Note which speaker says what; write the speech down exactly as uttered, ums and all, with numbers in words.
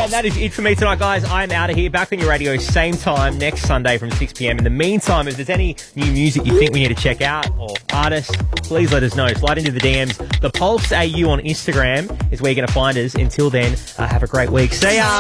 Speaker 1: And that is it for me tonight, guys. I'm out of here. Back on your radio, same time next Sunday from six p.m. In the meantime, if there's any new music you think we need to check out or artists, please let us know. Slide into the D Ms. The Pulse A U on Instagram is where you're going to find us. Until then, uh, have a great week. See ya.